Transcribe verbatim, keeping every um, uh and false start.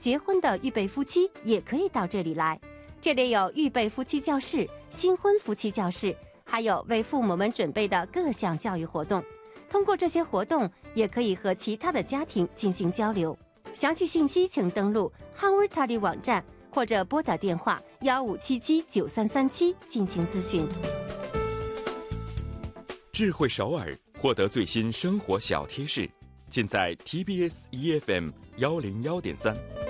结婚的预备夫妻也可以到这里来。这里有预备夫妻教室、新婚夫妻教室，还有为父母们准备的各项教育活动。通过这些活动，也可以和其他的家庭进行交流。详细信息请登录 Howard Toddy 网站，或者拨打电话幺五七七九三三七进行咨询。 智慧首尔，获得最新生活小贴士，尽在 T B S E F M 幺零幺点三。